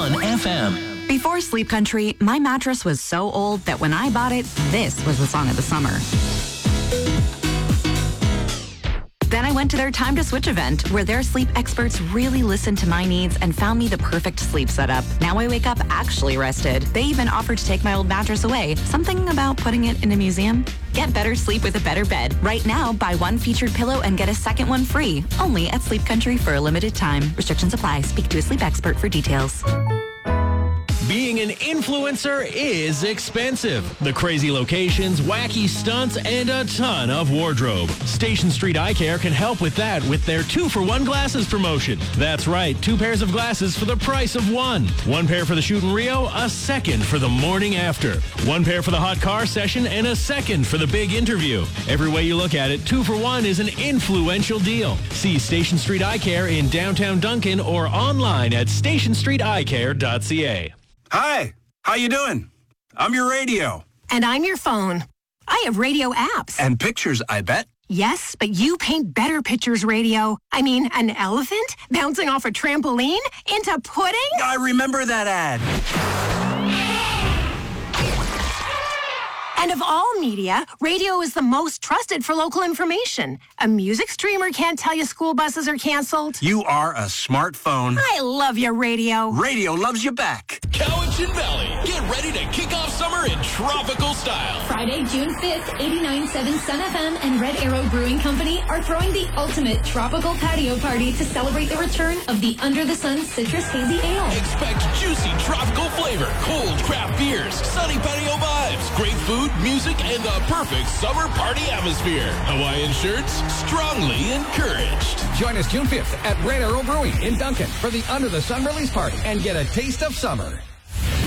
Fun FM. Before Sleep Country, my mattress was so old that when I bought it, this was the song of the summer. Then I went to their Time to Switch event, where their sleep experts really listened to my needs and found me the perfect sleep setup. Now I wake up actually rested. They even offered to take my old mattress away. Something about putting it in a museum? Get better sleep with a better bed. Right now, buy one featured pillow and get a second one free. Only at Sleep Country for a limited time. Restrictions apply. Speak to a sleep expert for details. Being an influencer is expensive. The crazy locations, wacky stunts, and a ton of wardrobe. Station Street Eye Care can help with that with their 2-for-1 glasses promotion. That's right, 2 pairs of glasses for the price of 1. 1 pair for the shoot in Rio, a second for the morning after. 1 pair for the hot car session, and a second for the big interview. Every way you look at it, 2-for-1 is an influential deal. See Station Street Eye Care in downtown Duncan or online at stationstreeteyecare.ca. Hi, how you doing? I'm your radio. And I'm your phone. I have radio apps. And pictures, I bet. Yes, but you paint better pictures, radio. I mean, an elephant bouncing off a trampoline into pudding? I remember that ad. And of all media, radio is the most trusted for local information. A music streamer can't tell you school buses are canceled. You are a smartphone. I love your radio. Radio loves you back. Cowichan Valley, get ready to kick off summer in tropical style. Friday, June 5th, 89.7 Sun FM and Red Arrow Brewing Company are throwing the ultimate tropical patio party to celebrate the return of the Under the Sun Citrus Hazy Ale. Expect juicy tropical flavor, cold craft beers, sunny patio vibes, great food, music, and the perfect summer party atmosphere. Hawaiian shirts, strongly encouraged. Join us June 5th at Red Arrow Brewing in Duncan for the Under the Sun release party and get a taste of summer.